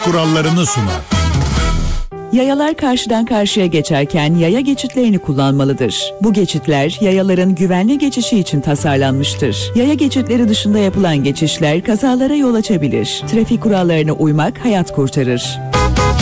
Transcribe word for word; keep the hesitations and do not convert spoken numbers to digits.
kurallarını sunar. Yayalar karşıdan karşıya geçerken yaya geçitlerini kullanmalıdır. Bu geçitler yayaların güvenli geçişi için tasarlanmıştır. Yaya geçitleri dışında yapılan geçişler kazalara yol açabilir. Trafik kurallarına uymak hayat kurtarır.